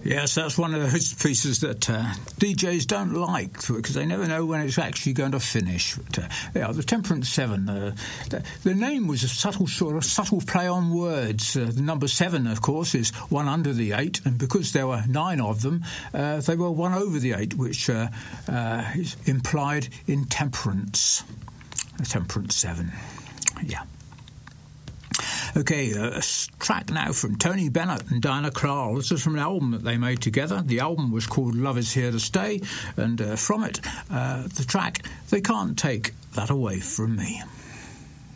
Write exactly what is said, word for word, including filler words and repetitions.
Yes, that's one of those pieces that uh, D Js don't like because they never know when it's actually going to finish. But, uh, yeah, the Temperance Seven. Uh, the, the name was a subtle sort of subtle play on words. Uh, the number seven, of course, is one under the eight, and because there were nine of them, uh, they were one over the eight, which uh, uh, is implied in temperance. The Temperance Seven. Yeah. Okay, a track now from Tony Bennett and Diana Krall. This is from an album that they made together. The album was called Love Is Here to Stay, and uh, from it, uh, the track, They Can't Take That Away From Me.